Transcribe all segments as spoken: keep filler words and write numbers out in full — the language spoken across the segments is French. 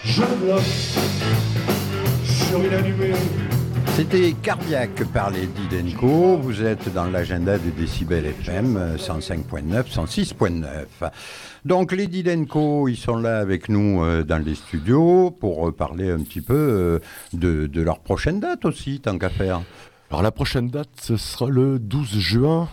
Je bloque sur une allumée. C'était Cardiaque par les Didenco. Vous êtes dans l'agenda de Décibel F M cent cinq virgule neuf, cent six virgule neuf. Donc les Didenco, ils sont là avec nous euh, dans les studios pour euh, parler un petit peu euh, de, de leur prochaine date aussi, tant qu'à faire. Alors la prochaine date, ce sera le douze juin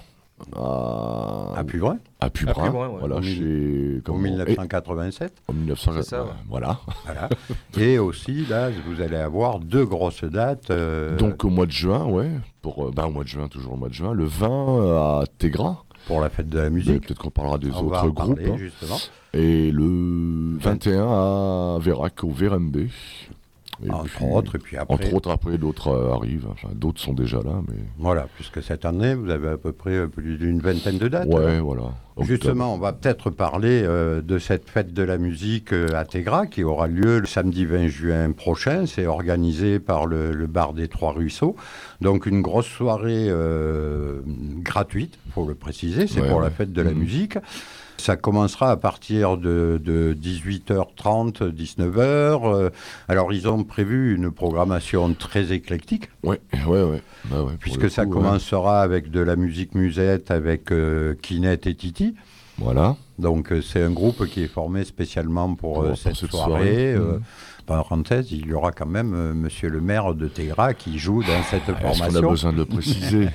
à, à Pugrin. À Pugrin, à Pugrin ouais. Voilà, en chez... En dix-neuf cent quatre-vingt-sept. En dix-neuf cent quatre-vingt-sept, ça, ouais. voilà. voilà. Et aussi, là, vous allez avoir deux grosses dates. Euh... Donc au mois de juin, ouais. Pour, euh, ben, au mois de juin, toujours au mois de juin. Le vingt à Tégra. Pour la fête de la Mais musique. peut-être qu'on parlera des On autres va en groupes. parler, hein. justement. Et le vingt et un à Vérac, au V R M B. Et entre puis, autres, et puis après... Entre autres, après, d'autres euh, arrivent. Enfin, d'autres sont déjà là, mais... Voilà, puisque cette année, vous avez à peu près plus d'une vingtaine de dates. Ouais, alors. voilà. Octobre. Justement, on va peut-être parler euh, de cette fête de la musique euh, à Tégra, qui aura lieu le samedi vingt juin prochain. C'est organisé par le, le bar des Trois Ruisseaux. Donc, une grosse soirée euh, gratuite, il faut le préciser. C'est ouais, pour ouais. la fête de la mmh. musique. Ça commencera à partir de, de dix-huit heures trente, dix-neuf heures. Euh, alors, ils ont prévu une programmation très éclectique. Ouais, ouais, ouais. Bah ouais puisque ça coup, commencera ouais. avec de la musique musette, avec euh, Kinette et Titi. Voilà. Donc, euh, c'est un groupe qui est formé spécialement pour, pour, euh, cette, pour cette soirée. soirée. Euh, mmh. Parenthèse, il y aura quand même euh, monsieur le maire de Tégra qui joue dans cette ah, formation. Est-ce qu'on a besoin de le préciser?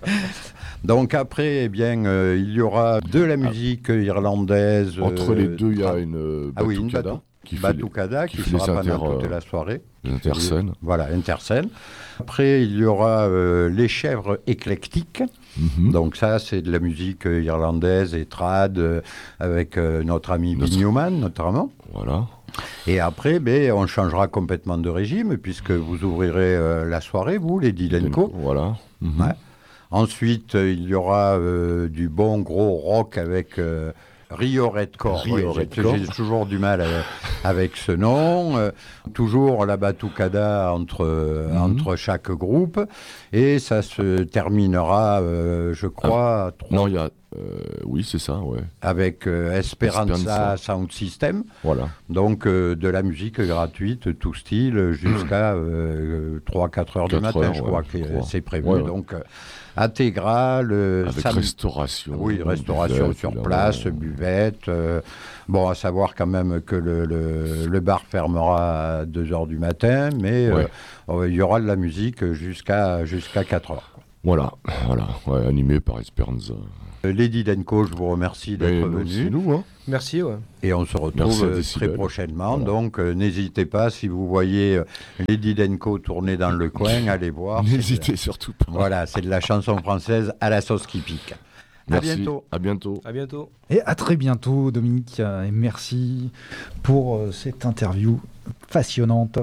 Donc après, eh bien, euh, il y aura de la musique ah. irlandaise. Entre euh, les deux, il y a une euh, ah oui, une batou- qui, Batucada qui, qui, qui sera inter, pendant toute euh, la soirée. L'interscène. Voilà, interscène. Après, il y aura euh, les chèvres éclectiques. Mm-hmm. Donc ça, c'est de la musique euh, irlandaise et trad, euh, avec euh, notre ami notre... Bill Newman, notamment. Voilà. Et après, ben, on changera complètement de régime, puisque vous ouvrirez euh, la soirée, vous, les Didenco. Voilà. Mm-hmm. Ouais. Ensuite, euh, il y aura euh, du bon gros rock avec... Euh, Rio Redcore, Rio oui, Redcore. J'ai, j'ai toujours du mal avec, avec ce nom. Euh, toujours la batucada entre, mm-hmm. entre chaque groupe. Et ça se terminera, euh, je crois... Ah, trois... Non, il y a... Euh, oui, c'est ça, ouais. Avec euh, Esperanza, Esperanza Sound System. Voilà. Donc, euh, de la musique gratuite, tout style, jusqu'à euh, trois à quatre heures du matin, heures, je crois ouais, que je crois. C'est prévu. Ouais, ouais. Donc... Euh, intégrale. Avec sam... restauration. Oui, restauration buvette, sur place, buvette. Euh, bon, à savoir quand même que le, le, le bar fermera à deux heures du matin, mais ouais. euh, il y aura de la musique jusqu'à, jusqu'à quatre heures. Voilà, voilà ouais, animé par Esperanza. Lady Denko, je vous remercie d'être venu. C'est nous, hein. Merci, ouais. Et on se retrouve euh, très prochainement. Voilà. Donc, euh, n'hésitez pas, si vous voyez euh, Lady Denko tourner dans le coin, allez voir. N'hésitez de... surtout pas. Voilà, c'est de la chanson française à la sauce qui pique. Merci. À bientôt. À bientôt. À bientôt. Et à très bientôt, Dominique. Et merci pour euh, cette interview passionnante.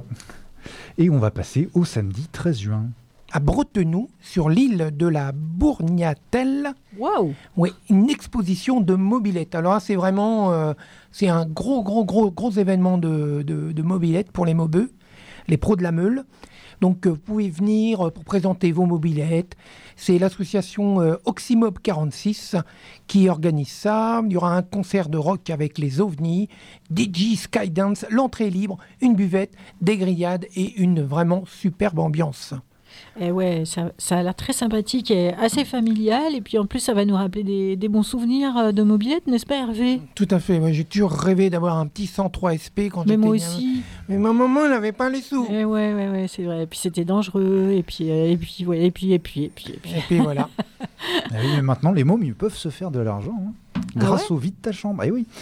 Et on va passer au samedi treize juin. À Bretenoux, sur l'île de la Bourgnatelle. Waouh! Oui, une exposition de mobylettes. Alors là, c'est vraiment, euh, c'est un gros, gros, gros, gros événement de, de, de mobylettes pour les mobeux, les pros de la meule. Donc, euh, vous pouvez venir euh, pour présenter vos mobylettes. C'est l'association euh, Oxymob quarante-six qui organise ça. Il y aura un concert de rock avec les ovnis, D J Skydance, l'entrée est libre, une buvette, des grillades et une vraiment superbe ambiance. Et ouais, ça, ça a l'air très sympathique et assez familial. Et puis en plus, ça va nous rappeler des, des bons souvenirs de mobylettes, n'est-ce pas, Hervé? Tout à fait. Ouais, j'ai toujours rêvé d'avoir un petit cent trois S P quand Mais j'étais moi gamin. aussi. Mais ma maman, elle n'avait pas les sous. Et ouais, ouais, ouais, c'est vrai. Et puis c'était dangereux. Et puis, et puis, ouais, et puis, et puis, et puis, et puis. Et puis voilà. Ah oui, mais maintenant, les mômes, ils peuvent se faire de l'argent. Hein. Grâce ah ouais au vide ta chambre. Eh oui.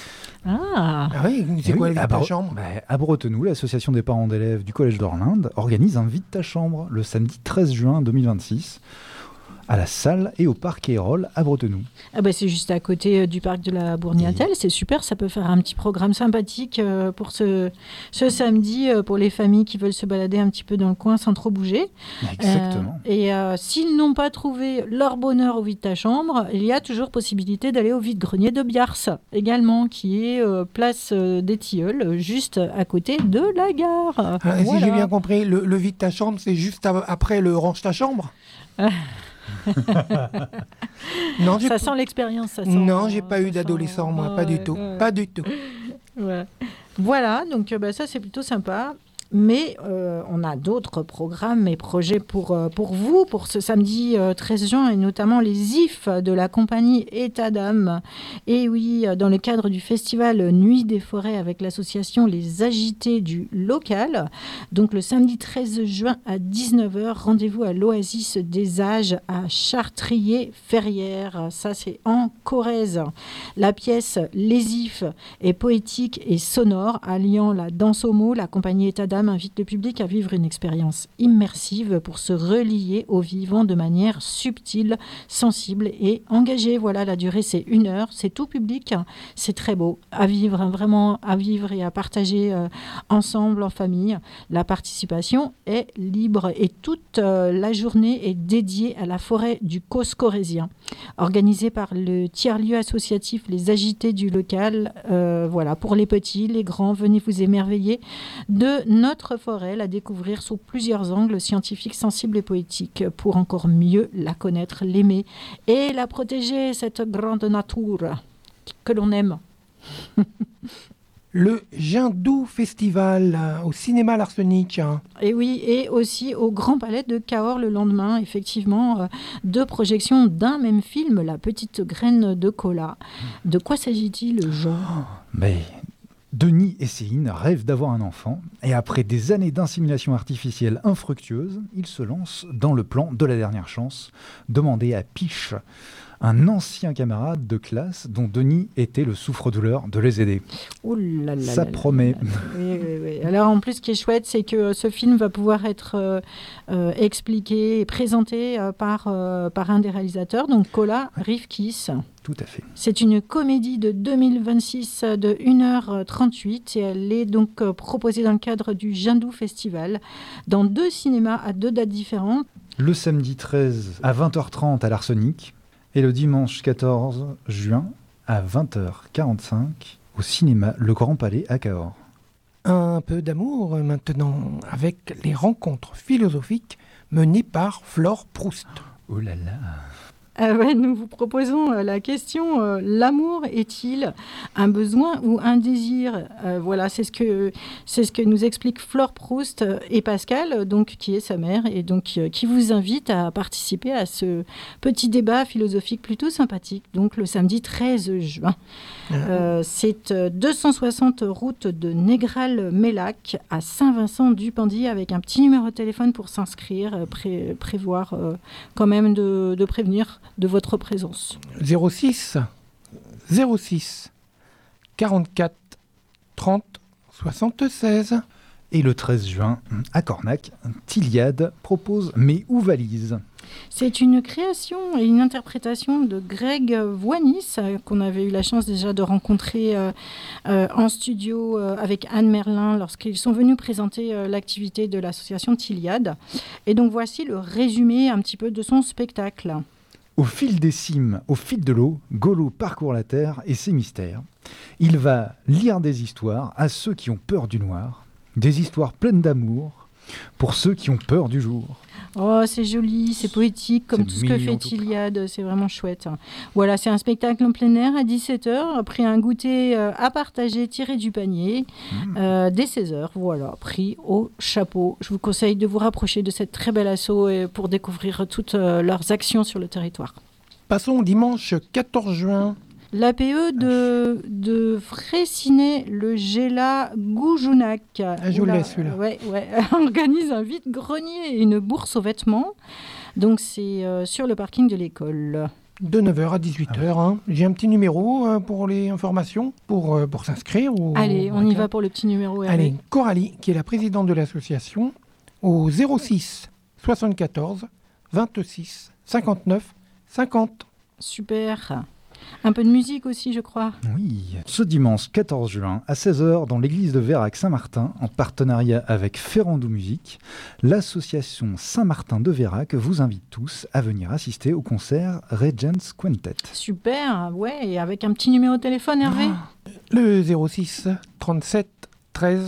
Ah. ah oui, c'est eh quoi oui, le vide ta chambre bah, À Bretenoux, l'association des parents d'élèves du Collège d'Orlinde organise un vide ta chambre le samedi treize juin deux mille vingt-six à la salle et au parc Hérol à Bretenoux. Ah bah c'est juste à côté euh, du parc de la Bourgnatelle, mmh. C'est super, ça peut faire un petit programme sympathique euh, pour ce, ce samedi euh, pour les familles qui veulent se balader un petit peu dans le coin sans trop bouger. Exactement. Euh, et euh, s'ils n'ont pas trouvé leur bonheur au vide ta chambre, il y a toujours possibilité d'aller au vide-grenier de Biars également, qui est euh, place euh, des Tilleuls, juste à côté de la gare. Ah, voilà. Si j'ai bien compris, le, le vide ta chambre, c'est juste après le range ta chambre. non, ça sent l'expérience. Ça sent, non, j'ai pas ça eu d'adolescent, sent... moi, euh, pas du tout, euh... pas du tout. Ouais. Voilà, donc euh, bah, ça c'est plutôt sympa. Mais euh, on a d'autres programmes et projets pour, euh, pour vous, pour ce samedi euh, treize juin, et notamment les I F de la compagnie État d'âme. Et oui, euh, dans le cadre du festival Nuit des forêts avec l'association Les Agités du local. Donc le samedi treize juin à dix-neuf heures, rendez-vous à l'Oasis des Âges à Chartrier-Ferrières. Ça, c'est en Corrèze. La pièce Les I F est poétique et sonore, alliant la danse homo. La compagnie État d'âme invite le public à vivre une expérience immersive pour se relier au vivant de manière subtile, sensible et engagée. Voilà, la durée c'est une heure, c'est tout public, c'est très beau, à vivre, hein, vraiment à vivre et à partager euh, ensemble en famille. La participation est libre et toute euh, la journée est dédiée à la forêt du Causse corrézien, organisée par le tiers-lieu associatif Les Agités du local. Euh, voilà, pour les petits, les grands, venez vous émerveiller de notre forêt, la découvrir sous plusieurs angles scientifiques, sensibles et poétiques, pour encore mieux la connaître, l'aimer et la protéger, cette grande nature que l'on aime. Le Jindou Festival euh, au cinéma L'Arsenic. Hein. Et oui, et aussi au Grand Palais de Cahors le lendemain, effectivement, euh, deux projections d'un même film, La Petite Graine de Cola. De quoi s'agit-il, Jean ? Mais Denis et Céline rêvent d'avoir un enfant, et après des années d'insémination artificielle infructueuse, ils se lancent dans le plan de la dernière chance, demandé à Piche, un ancien camarade de classe dont Denis était le souffre-douleur, de les aider. Ouh là là Ça là promet. là là. Oui, oui, oui. Alors en plus, ce qui est chouette, c'est que ce film va pouvoir être euh, euh, expliqué et présenté euh, par, euh, par un des réalisateurs, donc Kola Rivkis. Tout à fait. C'est une comédie de deux mille vingt-six de une heure trente-huit et elle est donc euh, proposée dans le cadre du Jindou Festival dans deux cinémas à deux dates différentes. Le samedi treize à vingt heures trente à l'Arsenic et le dimanche quatorze juin à vingt heures quarante-cinq au cinéma Le Grand Palais à Cahors. Un peu d'amour maintenant avec les rencontres philosophiques menées par Flore Proust. Oh là là. Euh, ouais, nous vous proposons euh, la question euh, l'amour est-il un besoin ou un désir ? Euh, Voilà, c'est ce que c'est ce que nous explique Flore Proust euh, et Pascal, donc qui est sa mère, et donc euh, qui vous invite à participer à ce petit débat philosophique plutôt sympathique. Donc le samedi treize juin, euh, c'est euh, deux cent soixante route de Négral-Mélac à Saint-Vincent-du-Pendy, avec un petit numéro de téléphone pour s'inscrire, euh, pré- prévoir euh, quand même de, de prévenir de votre présence. zéro six zéro six quarante-quatre trente soixante-seize. Et le treize juin, à Cornac, Tiliade propose « Mais où valise ?» C'est une création et une interprétation de Greg Voinis, euh, qu'on avait eu la chance déjà de rencontrer euh, euh, en studio euh, avec Anne Merlin lorsqu'ils sont venus présenter euh, l'activité de l'association Tiliade. Et donc voici le résumé un petit peu de son spectacle. Au fil des cimes, au fil de l'eau, Golo parcourt la terre et ses mystères. Il va lire des histoires à ceux qui ont peur du noir, des histoires pleines d'amour pour ceux qui ont peur du jour. Oh, c'est joli, c'est poétique, comme C'est tout ce que mignon, fait tout. Tiliade, c'est vraiment chouette. Voilà, c'est un spectacle en plein air à dix-sept heures, après un goûter euh, à partager tiré du panier, Mmh. euh, dès seize heures, voilà, pris au chapeau. Je vous conseille de vous rapprocher de cette très belle asso et pour découvrir toutes euh, leurs actions sur le territoire. Passons au dimanche quatorze juin. L'A P E de, de Fraissinet-le-Géla Goujounac Ah, je Oula, l'ai, celui-là. ouais, ouais, organise un vide-grenier et une bourse aux vêtements. Donc c'est euh, sur le parking de l'école. De neuf heures à dix-huit heures. Hein. J'ai un petit numéro euh, pour les informations, pour, euh, pour s'inscrire. Ou, Allez, on y D'accord. va pour le petit numéro. Hervé. Allez, Coralie, qui est la présidente de l'association, au zéro six soixante-quatorze vingt-six cinquante-neuf cinquante. Super. Un peu de musique aussi, je crois. Oui, ce dimanche quatorze juin à seize heures dans l'église de Vérac-Saint-Martin, en partenariat avec Ferrandou Musique, l'association Saint-Martin de Vérac vous invite tous à venir assister au concert Regents Quintet. Super, ouais, et avec un petit numéro de téléphone, Hervé. Le zéro six trente-sept treize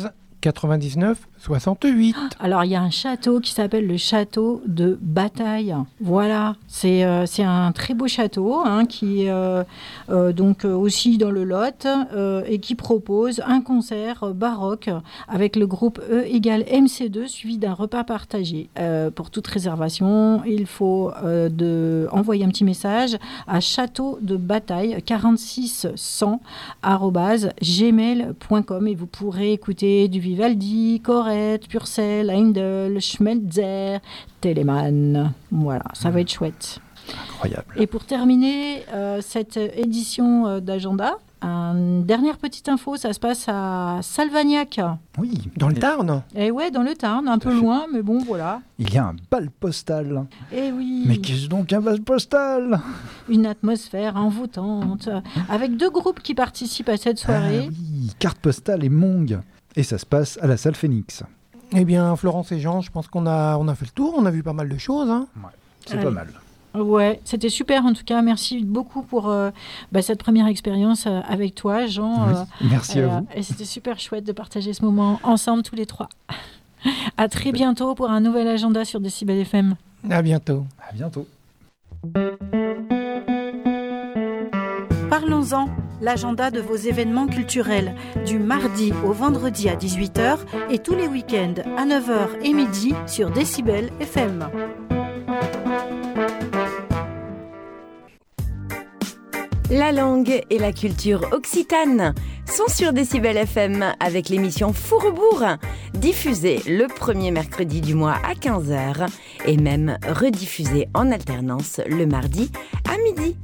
quatre-vingt-dix-neuf soixante-huit. Alors, il y a un château qui s'appelle le château de Bataille. Voilà, c'est euh, c'est un très beau château hein, qui est euh, euh, donc euh, aussi dans le Lot euh, et qui propose un concert euh, baroque avec le groupe E égale M C deux suivi d'un repas partagé. Euh, pour toute réservation, il faut euh, de envoyer un petit message à château de bataille quarante-six cent arobase gmail point com et vous pourrez écouter du Vivaldi, Corrette, Purcell, Heindel, Schmelzer, Telemann. Voilà, ça va être chouette. Incroyable. Et pour terminer euh, cette édition euh, d'agenda, une dernière petite info, ça se passe à Salvagnac. Oui. Dans le Tarn. Et ouais, dans le Tarn, un peu fait. loin, mais bon, voilà. Il y a un bal postal. Et oui. Mais qu'est-ce donc un bal postal? Une atmosphère envoûtante, avec deux groupes qui participent à cette soirée. Ah oui, carte postale et Mong. Et ça se passe à la salle Phoenix. Eh bien, Florence et Jean, je pense qu'on a, on a fait le tour, on a vu pas mal de choses. Hein. Ouais, c'est Allez. pas mal. Ouais, c'était super en tout cas. Merci beaucoup pour euh, bah, cette première expérience euh, avec toi, Jean. Oui, Euh, merci et, à euh, vous. Et c'était super chouette de partager ce moment ensemble tous les trois. À très bientôt pour un nouvel agenda sur Décibel F M. À bientôt. À bientôt. Parlons-en, l'agenda de vos événements culturels, du mardi au vendredi à dix-huit heures et tous les week-ends à neuf heures et midi sur Décibel F M. La langue et la culture occitane sont sur Décibel F M avec l'émission Fourrebourg, diffusée le premier mercredi du mois à quinze heures et même rediffusée en alternance le mardi à midi.